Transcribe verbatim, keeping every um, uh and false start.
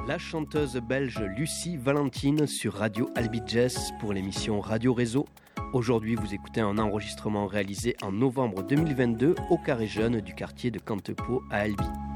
La chanteuse belge Lucie Valentine sur Radio Albi Jazz pour l'émission Radio Réseau. Aujourd'hui, vous écoutez un enregistrement réalisé en novembre deux mille vingt-deux au Carré Jeune du quartier de Cantepeau à Albi.